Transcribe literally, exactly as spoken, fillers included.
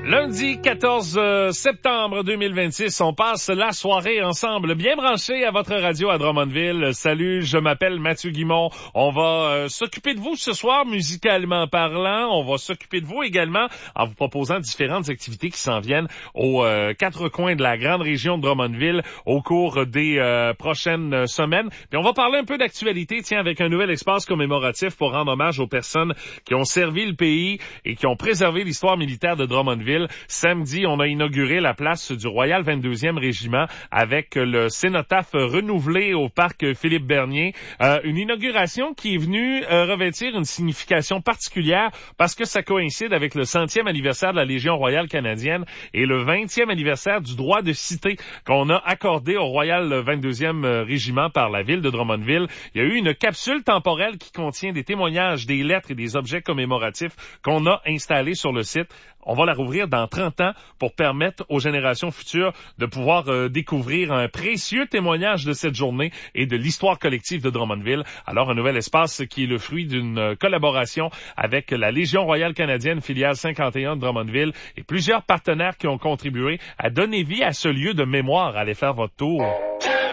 Lundi quatorze septembre deux mille vingt-six, on passe la soirée ensemble, bien branchés à votre radio à Drummondville. Salut, je m'appelle Mathieu Guimond. On va euh, s'occuper de vous ce soir, musicalement parlant. On va s'occuper de vous également en vous proposant différentes activités qui s'en viennent aux euh, quatre coins de la grande région de Drummondville au cours des euh, prochaines semaines. Puis on va parler un peu d'actualité, tiens, avec un nouvel espace commémoratif pour rendre hommage aux personnes qui ont servi le pays et qui ont préservé l'histoire militaire de Drummondville. Samedi, on a inauguré la place du Royal vingt-deuxième Régiment avec le cénotaphe renouvelé au parc Philippe Bernier. Euh, une inauguration qui est venue euh, revêtir une signification particulière parce que ça coïncide avec le centième anniversaire de la Légion royale canadienne et le vingtième anniversaire du droit de cité qu'on a accordé au Royal vingt-deuxième Régiment par la ville de Drummondville. Il y a eu une capsule temporelle qui contient des témoignages, des lettres et des objets commémoratifs qu'on a installés sur le site. On va la rouvrir dans trente ans pour permettre aux générations futures de pouvoir euh, découvrir un précieux témoignage de cette journée et de l'histoire collective de Drummondville. Alors, un nouvel espace qui est le fruit d'une collaboration avec la Légion royale canadienne, filiale cinquante et un de Drummondville, et plusieurs partenaires qui ont contribué à donner vie à ce lieu de mémoire. Allez faire votre tour.